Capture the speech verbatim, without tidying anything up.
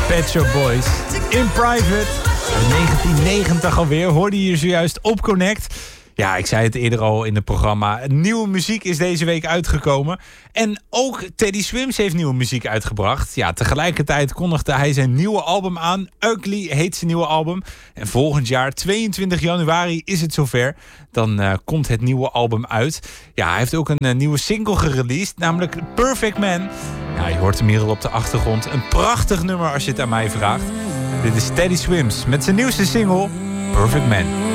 Pet Shop Boys. In Private. negentien negentig alweer. Hoorde je hier zojuist op Connect. Ja, ik zei het eerder al in het programma. Nieuwe muziek is deze week uitgekomen. En ook Teddy Swims heeft nieuwe muziek uitgebracht. Ja, tegelijkertijd kondigde hij zijn nieuwe album aan. Ugly heet zijn nieuwe album. En volgend jaar, tweeëntwintig januari, is het zover. Dan uh, komt het nieuwe album uit. Ja, hij heeft ook een uh, nieuwe single gereleased. Namelijk Perfect Man. Ja, je hoort hem hier al op de achtergrond. Een prachtig nummer als je het aan mij vraagt. Dit is Teddy Swims met zijn nieuwste single Perfect Man.